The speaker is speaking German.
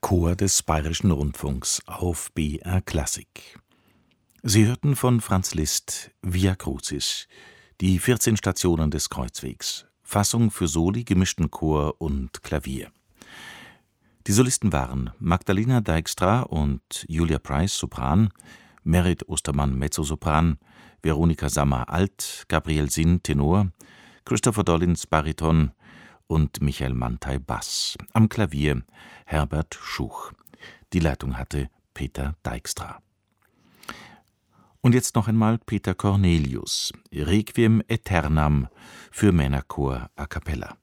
Chor des Bayerischen Rundfunks auf BR Klassik. Sie hörten von Franz Liszt Via Crucis, die 14 Stationen des Kreuzwegs, Fassung für Soli, gemischten Chor und Klavier. Die Solisten waren Magdalena Dijkstra und Julia Price, Sopran, Merit Ostermann, Mezzosopran, Veronika Sammer, Alt, Gabriel Sinn, Tenor, Christopher Dollins, Bariton und Michael Manthey, Bass. Am Klavier Herbert Schuch. Die Leitung hatte Peter Dijkstra. Und jetzt noch einmal Peter Cornelius, Requiem Aeternam für Männerchor a cappella.